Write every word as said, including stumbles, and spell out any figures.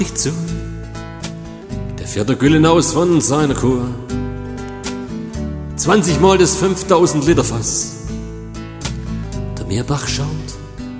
nicht zu. Der fährt der Güllen aus von seiner Kur. Zwanzigmal das fünftausend Liter Fass. Der Meerbach schaut